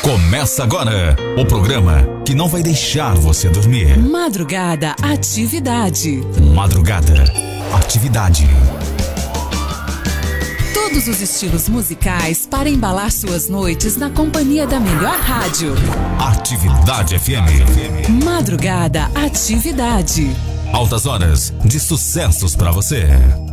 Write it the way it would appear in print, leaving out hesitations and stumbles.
Começa agora o programa que não vai deixar você dormir. Madrugada Atividade. Madrugada Atividade. Todos os estilos musicais para embalar suas noites na companhia da melhor rádio. Atividade FM. Madrugada Atividade. Altas horas de sucessos pra você.